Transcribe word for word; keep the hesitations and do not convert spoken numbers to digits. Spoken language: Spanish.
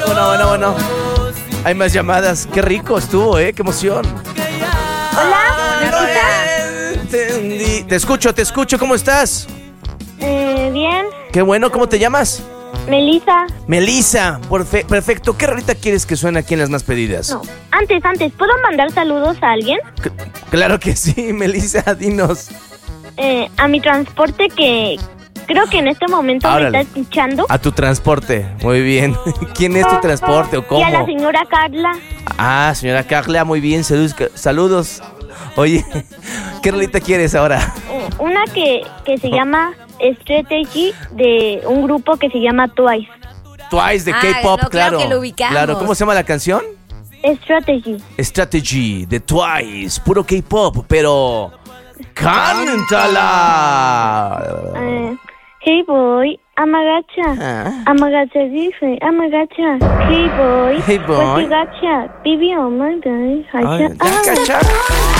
bueno, bueno, bueno. Hay más llamadas. Qué rico estuvo, ¿eh? Qué emoción. Hola, ¿me escuchas? Entendí. Te escucho, te escucho. ¿Cómo estás? Eh, bien. Qué bueno. ¿Cómo te llamas? Melissa. Melissa. Porfe- perfecto. ¿Qué rolita quieres que suene aquí en las más pedidas? No, antes, antes, ¿puedo mandar saludos a alguien? C- claro que sí, Melissa. Dinos. Eh, a mi transporte que creo que en este momento Árale. me está escuchando. A tu transporte. Muy bien. ¿Quién es tu transporte o cómo? Y a la señora Carla. Ah, señora Carla, muy bien. Saludos. Saludos. Oye, ¿qué rolita quieres ahora? Eh, una que, que se llama Strategy, de un grupo que se llama Twice. Twice de Ah, K-pop, no, claro claro. que lo ubicamos. Claro, ¿cómo se llama la canción? Strategy. Strategy de Twice, puro K-pop, pero cántala. Eh, hey boy, amagacha. Ah. Amagacha dice, amagacha. Hey boy. Hey boy. Pues gacha. Bibi oh my god. Ay, Hacha. ya, Ah. cacha.